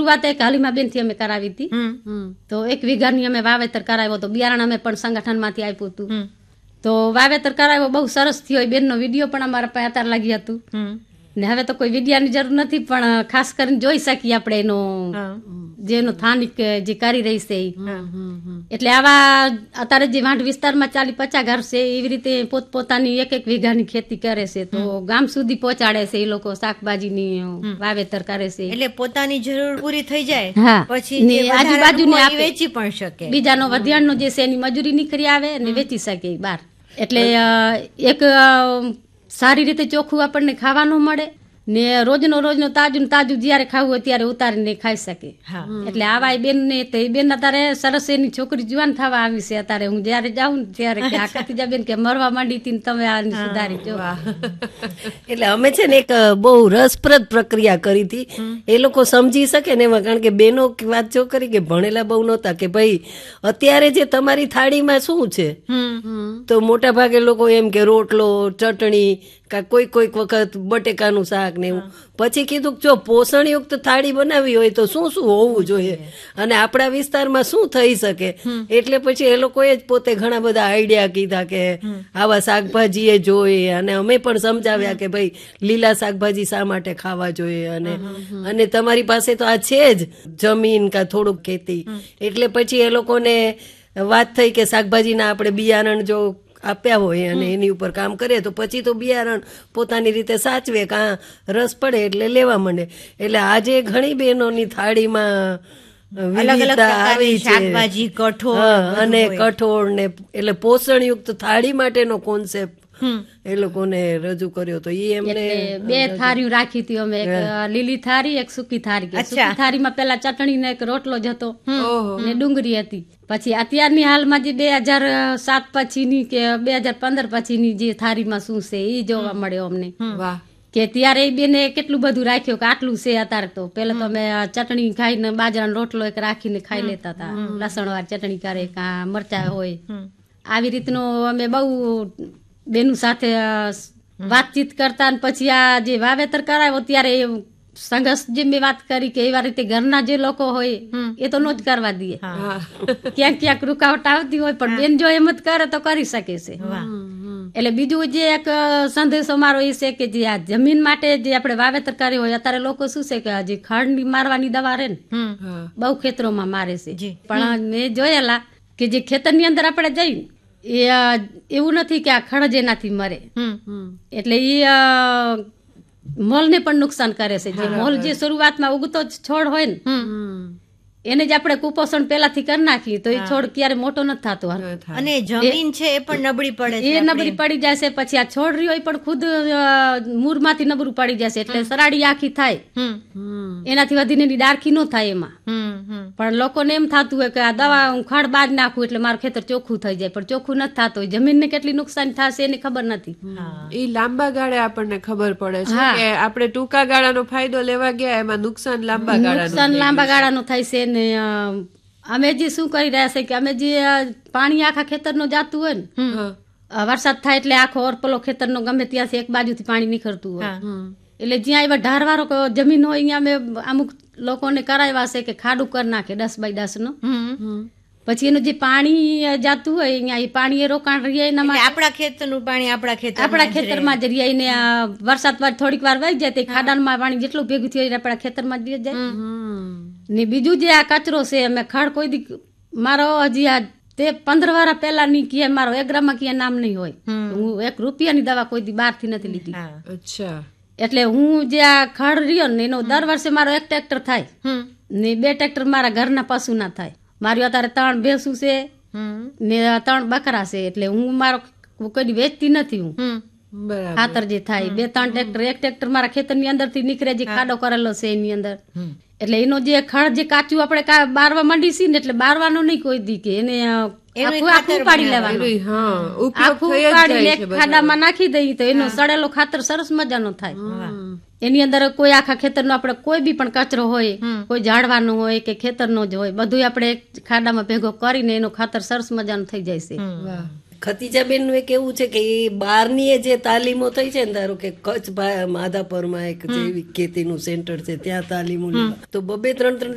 શરૂઆત એક હાલીમાબેન થી અમે કરાવી હતી. તો 1 વીઘાની અમે વાવેતર કરાવ્યો તો બિયારણ અમે પણ સંગઠન માંથી આપ્યું હતું. તો વાવેતર કરાવ્યો બહુ સરસ થયો. બેન નો વિડીયો પણ અમારા પાસે અત્યારે લાગી હતું. ને હવે તો કોઈ વિડિયાની જરૂર નથી, પણ ખાસ કરીને જોઈ શકીએ આપણે એનો જેનો સ્થાનિક જે કરી રહી છે. એટલે આવા અત્યારે જે વાંઢ વિસ્તારમાં 40-50 ઘર છે એવી રીતે પોતપોતાની 1-1 વીઘાની ખેતી કરે છે. તો ગામ સુધી પહોંચાડે છે એ લોકો, શાકભાજીની વાવેતર કરે છે. એટલે પોતાની જરૂર પૂરી થઈ જાય પછી આજુબાજુને વેચી પણ શકે. બીજાનો વધ્યાણનો જે છે એની મજૂરી નીકળી આવે અને વેચી શકે બહાર. એટલે એક સારી રીતે ચોખ્ખું આપણને ખાવાનું મળે ને રોજનો તાજું જયારે ખાવું હોય ત્યારે ઉતારીને ખાઈ શકે. એટલે આવા બેન ને તો એ બેન અત્યારે સરસ એની છોકરી જુવાન થવા આવી છે. અત્યારે હું જયારે જાઉં ત્યારે આ ખતીજા બેન કે મરવા માંડી હતી તમે આ સુધારી જો. એટલે અમે છે ને એક બહુ રસપ્રદ પ્રક્રિયા કરી હતી, એ લોકો સમજી શકે ને એમાં. કારણ કે બેનો વાત જો કરી કે ભણેલા બહુ નહોતા, કે ભાઈ અત્યારે જે તમારી થાળીમાં શું છે, તો મોટા ભાગે લોકો એમ કે રોટલો, ચટણી, કોઈક વખત બટેકાનું શાક ને એવું. પછી કીધું જો પોષણયુક્ત થાળી બનાવી હોય તો શું શું હોવું જોઈએ અને આપણા વિસ્તારમાં શું થઈ શકે. એટલે પછી એ લોકોએ જ પોતે ઘણા બધા આઈડિયા કીધા કે આવા શાકભાજી એ જોઈએ, અને અમે પણ સમજાવ્યા કે ભાઈ લીલા શાકભાજી શા માટે ખાવા જોઈએ. અને તમારી પાસે તો આ છે જ જમીન કા થોડુંક ખેતી. એટલે પછી એ લોકોને વાત થઈ કે શાકભાજીના આપણે બિયારણ જો આપ્યા હોય અને એની ઉપર કામ કરે તો પછી તો બિયારણ પોતાની રીતે સાચવે, કાં રસ પડે એટલે લેવા માંડે. એટલે આજે ઘણી બહેનોની થાળીમાં વિવિધતા આવી છે, શાકભાજી, કઠોળ અને કઠોળ ને. એટલે પોષણયુક્ત થાળી માટેનો કોન્સેપ્ટ એ લોકોને રજૂ કર્યો. તો એ એમને 2 થાળીઓ રાખી હતી અમે, એક લીલી થાળી, એક સૂકી થાળી. સૂકી થાળીમાં પેલા ચટણી ને એક રોટલો જ હતો ને ડુંગળી હતી. પછી અત્યારની હાલમાં જે 2007 પછીની કે 2015 પછીની જે થાળીમાં શું છે એ જોવા મળ્યો અમને. કે ત્યારે એ બેને કેટલું બધું રાખ્યું કે આટલું છે. અત્યારે તો પેલા તો અમે ચટણી ખાઈને બાજરાનો રોટલો એક રાખીને ખાઈ લેતા હતા, લસણ વાળી ચટણી કરે કાં મરચા હોય. આવી રીતનો અમે બહુ બેનું સાથે વાતચીત કરતા. પછી આ જે વાવેતર કરાવ્યો ત્યારે સંઘર્ષ જે મેં વાત કરી કે એવા રીતે ઘરના જે લોકો હોય એ તો નો જ કરવા દે. ક્યાંક રૂકાવટ આવતી હોય પણ બેન જો એમ જ કરે તો કરી શકે છે. એટલે બીજું જે એક સંદેશો મારો એ છે કે જે આ જમીન માટે જે આપણે વાવેતર કર્યું હોય, અત્યારે લોકો શું છે કે જે ખડ મારવાની દવા રે ને બહુ ખેતરોમાં મારે છે. પણ મેં જોયેલા કે જે ખેતરની અંદર આપણે જઈને એવું નથી કે આ ખડ જ એનાથી મરે. એટલે એ મોલને પણ નુકસાન કરે છે. જે મોલ જે શરૂઆતમાં ઉગતો છોડ હોય ને એને જ આપણે કુપોષણ પેલાથી કરી નાખીએ તો એ છોડ ક્યારે મોટો નથી થતો. અને જમીન છે એ પણ નબળી પડે છે, એ નબળી પડી જાય છે. પછી આ છોડ રહ્યો એ પણ ખુદ મૂળમાંથી નબળું પડી જાય છે. એટલે સરાડી આખી થાય, એનાથી વધીને એની ડાળખી ન થાય એમાં. પણ લોકોને એમ થતું હોય કે આ દવા હું ખડ બાદ નાખું એટલે મારું ખેતર ચોખ્ખું થઈ જાય, પણ ચોખ્ખું નથી થતું. જમીનને કેટલી નુકસાન થશે એની ખબર નથી. એ લાંબા ગાળે આપણને ખબર પડે છે કે આપણે ટૂંકા ગાળાનો ફાયદો લેવા ગયા એમાં નુકસાન લાંબા ગાળાનું થાય છે. અમે જે શું કરી રહ્યા છે કે અમે જે પાણી આખા ખેતરનું જાતું હોય ને, વરસાદ થાય એટલે આખો ઓરપલો ખેતરનો ગમે ત્યાંથી એક બાજુથી પાણી નીકળતું હોય. એટલે જ્યાં એવા ઢારવાળો જમીન હોય અહીંયા અમે અમુક લોકોને કરાવ્યા છે કે ખાડું કરી નાખે 10x10 નું. પછી એનું જે પાણી જાતું હોય અહીંયા એ પાણી એ રોકાણ રહ્યા એના માટે આપણા ખેતરનું પાણી આપણા ખેતરમાં જ રહ્યા. એને વરસાદ વાર થોડીક વાર વહી જાય તે ખાડામાં પાણી જેટલું ભેગું થયું આપણા ખેતરમાં જ જાય. ને બીજું જે આ કચરો છે અમે ખડ કોઈ દી મારો હજી આ તે 15 વર્ષ પહેલા ની કે મારો એગ્રામાં કે નામ નહીં હોય. હું 1 રૂપિયાની દવા કોઈ દી બહાર થી નથી લીધી. અચ્છા. એટલે હું જે આ ખડ રહ્યો ને એનો દર વર્ષે મારો 1 ટ્રેક્ટર થાય ને 2 ટ્રેક્ટર મારા ઘરના પશુ ના થાય. મારી અત્યારે 3 ભેંસું છે ને 3 બકરા છે. એટલે હું મારો કોઈ વેચતી નથી. હું ખાતર જે થાય 2-3 ટ્રેક્ટર, 1 ટ્રેક્ટર મારા ખેતરની અંદર થી નીકળે જે ખાડો કરેલો છે એની અંદર. એટલે એનો જે ખડ જે કાચું આપણે બારવા માંડી છે ને એટલે બારવાનો નહીં કોઈ દી કે એને આખું પાડી લેવાનું. આખું પાડી ખાડામાં નાખી દઈએ તો એનો સડેલો ખાતર સરસ મજાનો થાય. એની અંદર કોઈ આખા ખેતરનો આપણે કોઈ બી પણ કચરો હોય, કોઈ ઝાડવાનો હોય કે ખેતરનો જ હોય, બધું આપણે ખાડામાં ભેગો કરીને એનો ખાતર સરસ મજાનું થઈ જાય છે. ખતીજાબેન નું એક એવું છે કે એ બહારની જે તાલીમો થઈ છે ને, ધારો કે કચ્છ માધાપરમાં એક જેવી ખેતીનું સેન્ટર છે ત્યાં તાલીમો તો 2-3